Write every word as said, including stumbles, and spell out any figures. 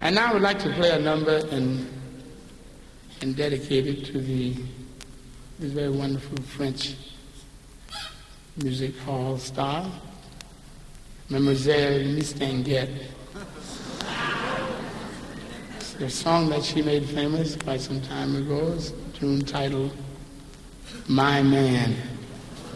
And now I would like to play a number and, and dedicate it to the, this very wonderful French music hall star, Mademoiselle Mistinguett. The song that she made famous quite some time ago is a tune titled My Man.